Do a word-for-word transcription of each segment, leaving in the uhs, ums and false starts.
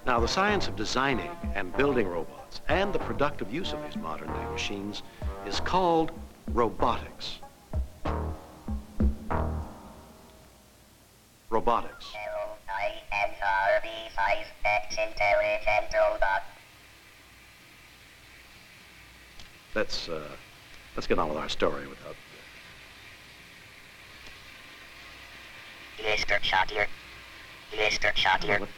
Now, the science of designing and building robots and the productive use of these modern-day machines is called robotics. Robotics. Let's, uh, let's get on with our story without... Mister Shakir. Mister Shakir.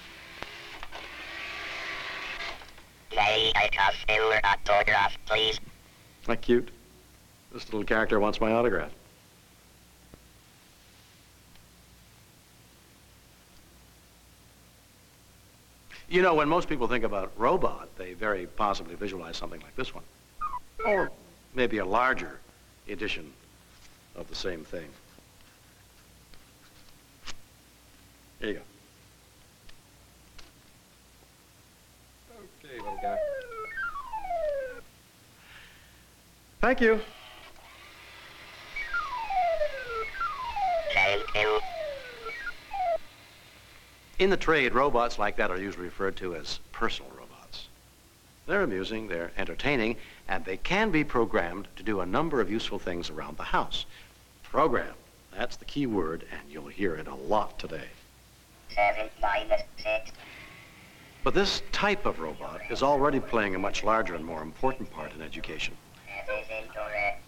May I have your autograph, please? Isn't that cute? This little character wants my autograph. You know, when most people think about robot, they very possibly visualize something like this one. Or maybe a larger edition of the same thing. Here you go. Okay, little guy. Thank you. Thank you. In the trade, robots like that are usually referred to as personal robots. They're amusing, they're entertaining, and they can be programmed to do a number of useful things around the house. Program, that's the key word, and you'll hear it a lot today. Seven minus six. But this type of robot is already playing a much larger and more important part in education. That is incorrect.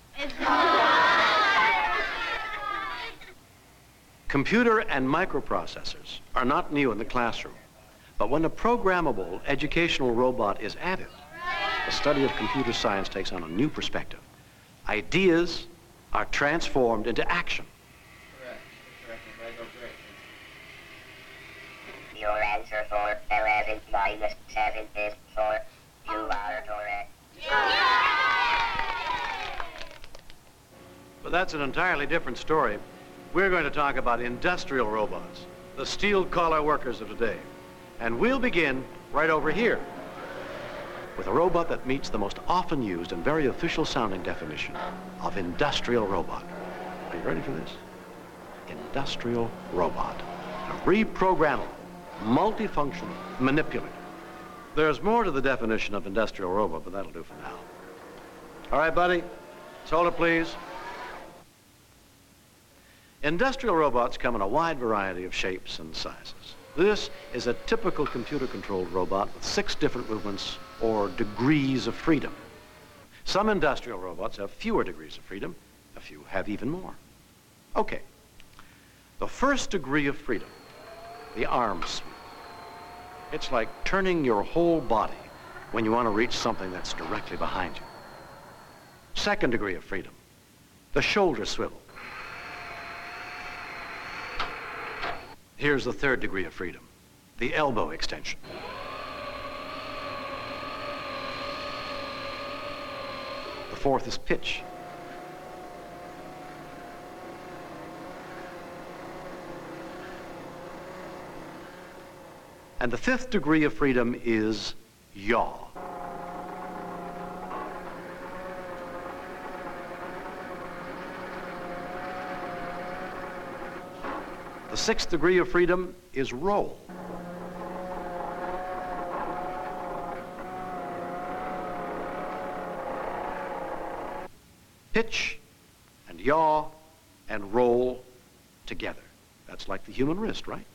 Computer and microprocessors are not new in the classroom, but when a programmable educational robot is added, the study of computer science takes on a new perspective. Ideas are transformed into action. Your answer for eleven minus seven is four. You are correct. But that's an entirely different story. We're going to talk about industrial robots, the steel-collar workers of today. And we'll begin right over here with a robot that meets the most often used and very official-sounding definition of industrial robot. Are you ready for this? Industrial robot. A reprogrammable, multifunctional manipulator. There's more to the definition of industrial robot, but that'll do for now. All right, buddy, let's hold it, please. Industrial robots come in a wide variety of shapes and sizes. This is a typical computer-controlled robot with six different movements or degrees of freedom. Some industrial robots have fewer degrees of freedom. A few have even more. Okay. The first degree of freedom, the arm sweep. It's like turning your whole body when you want to reach something that's directly behind you. Second degree of freedom, the shoulder swivel. Here's the third degree of freedom, the elbow extension. The fourth is pitch. And the fifth degree of freedom is yaw. The sixth degree of freedom is roll. Pitch and yaw and roll together. That's like the human wrist, right?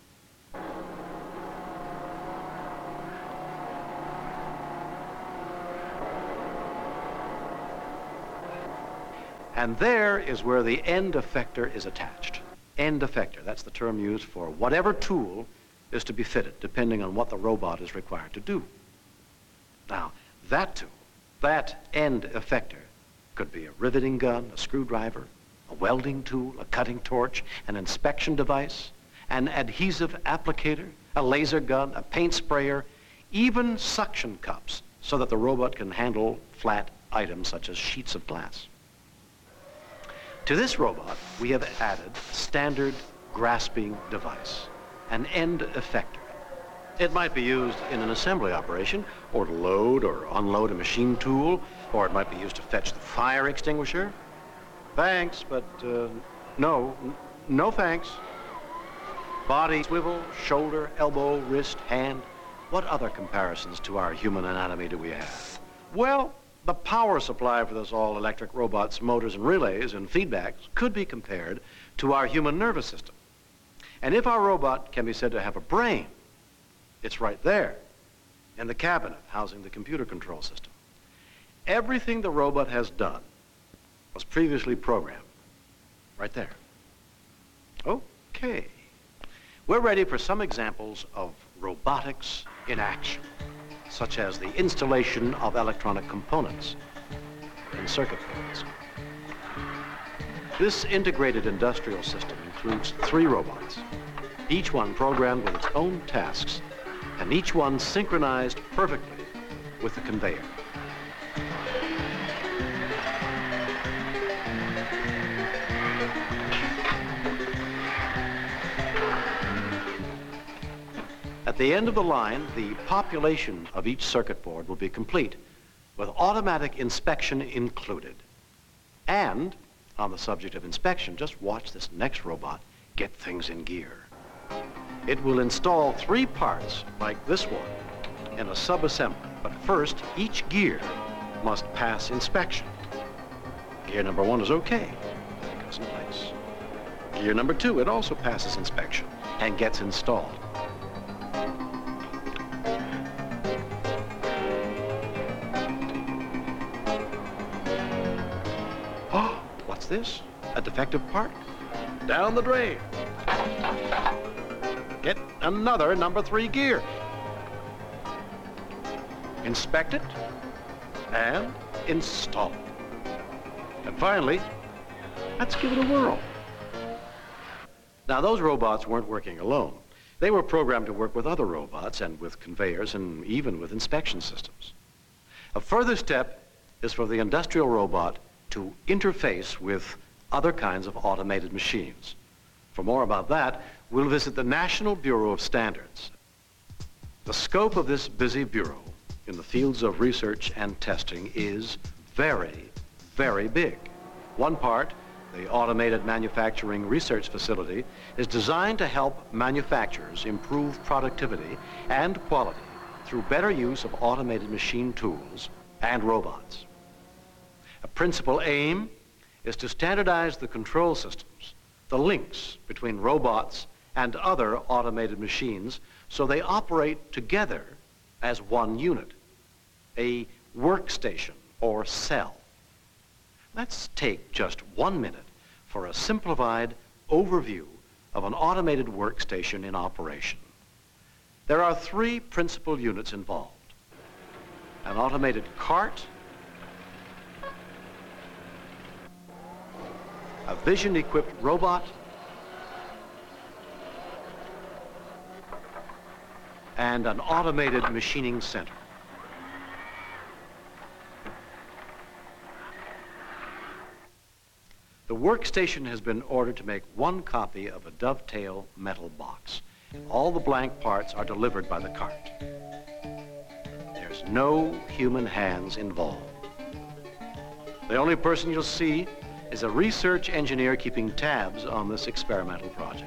And there is where the end effector is attached. End effector, that's the term used for whatever tool is to be fitted, depending on what the robot is required to do. Now, that tool, that end effector, could be a riveting gun, a screwdriver, a welding tool, a cutting torch, an inspection device, an adhesive applicator, a laser gun, a paint sprayer, even suction cups, so that the robot can handle flat items such as sheets of glass. To this robot, we have added a standard grasping device, an end effector. It might be used in an assembly operation, or to load or unload a machine tool, or it might be used to fetch the fire extinguisher. Thanks, but uh, no, no thanks. Body swivel, shoulder, elbow, wrist, hand, What other comparisons to our human anatomy do we have? Well, the power supply for this all-electric robot's motors and relays and feedbacks could be compared to our human nervous system. And if our robot can be said to have a brain, it's right there in the cabinet housing the computer control system. Everything the robot has done was previously programmed right there. Okay. We're ready for some examples of robotics in action, such as the installation of electronic components in circuit boards. This integrated industrial system includes three robots, each one programmed with its own tasks, and each one synchronized perfectly with the conveyor. At the end of the line, the population of each circuit board will be complete, with automatic inspection included. And, on the subject of inspection, just watch this next robot get things in gear. It will install three parts, like this one, in a sub-assembly. But first, each gear must pass inspection. Gear number one is okay, and it goes in place. Gear number two, it also passes inspection and gets installed. Oh, what's this? A defective part? Down the drain. Get another number three gear. Inspect it and install it. And finally, let's give it a whirl. Now, those robots weren't working alone. They were programmed to work with other robots and with conveyors and even with inspection systems. A further step is for the industrial robot to interface with other kinds of automated machines. For more about that, we'll visit the National Bureau of Standards. The scope of this busy bureau in the fields of research and testing is very, very big. One part, the Automated Manufacturing Research Facility, is designed to help manufacturers improve productivity and quality through better use of automated machine tools and robots. A principal aim is to standardize the control systems, the links between robots and other automated machines, so they operate together as one unit, a workstation or cell. Let's take just one minute for a simplified overview of an automated workstation in operation. There are three principal units involved: an automated cart, a vision-equipped robot, and an automated machining center. The workstation has been ordered to make one copy of a dovetail metal box. All the blank parts are delivered by the cart. There's no human hands involved. The only person you'll see is a research engineer keeping tabs on this experimental project.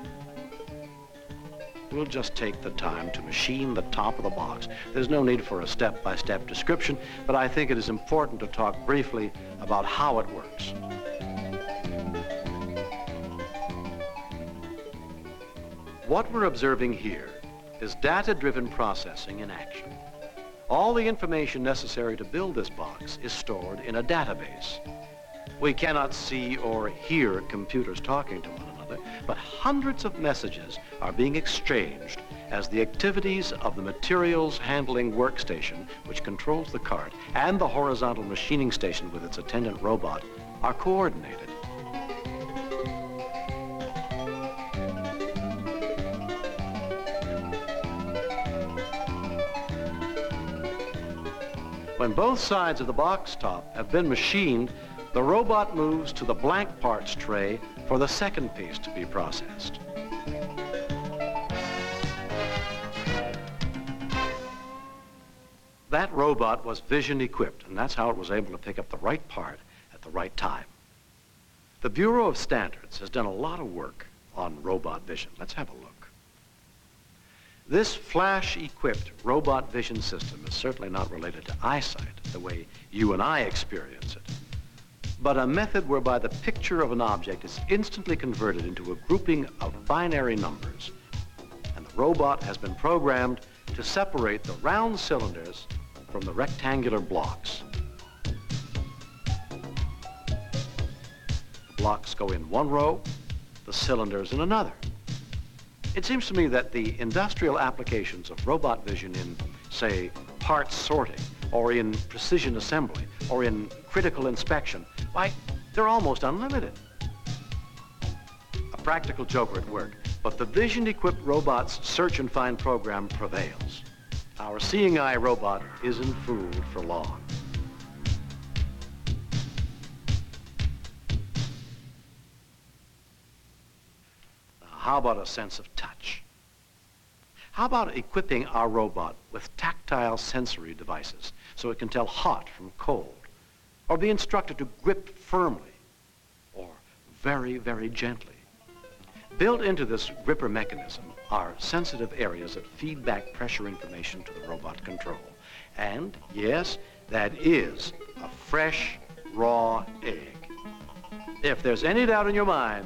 We'll just take the time to machine the top of the box. There's no need for a step-by-step description, but I think it is important to talk briefly about how it works. What we're observing here is data-driven processing in action. All the information necessary to build this box is stored in a database. We cannot see or hear computers talking to one another, but hundreds of messages are being exchanged as the activities of the materials handling workstation, which controls the cart, and the horizontal machining station with its attendant robot are coordinated. When both sides of the box top have been machined, the robot moves to the blank parts tray for the second piece to be processed. That robot was vision equipped, and that's how it was able to pick up the right part at the right time. The Bureau of Standards has done a lot of work on robot vision. Let's have a look. This flash-equipped robot vision system is certainly not related to eyesight, the way you and I experience it, but a method whereby the picture of an object is instantly converted into a grouping of binary numbers, and the robot has been programmed to separate the round cylinders from the rectangular blocks. The blocks go in one row, the cylinders in another. It seems to me that the industrial applications of robot vision in, say, parts sorting, or in precision assembly, or in critical inspection, why, they're almost unlimited. A practical joker at work, but the vision-equipped robot's search and find program prevails. Our seeing eye robot isn't fooled for long. How about a sense of touch? How about equipping our robot with tactile sensory devices so it can tell hot from cold, or be instructed to grip firmly or very, very gently? Built into this gripper mechanism are sensitive areas that feed back pressure information to the robot control. And yes, that is a fresh, raw egg. If there's any doubt in your mind,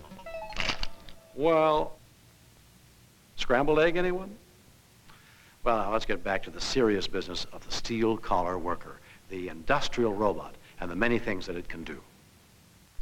well, scrambled egg, anyone? Well, now let's get back to the serious business of the steel collar worker, the industrial robot, and the many things that it can do.